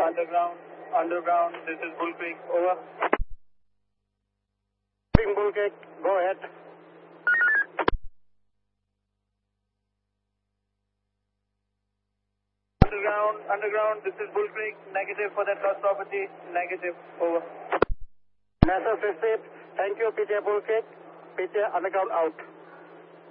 underground, this is Bull Creek, over. Bull Creek, go ahead. Underground, this is Bull Creek, negative for that lost property, negative, over. NASA received, thank you, PJ Bull Creek, PJ underground out.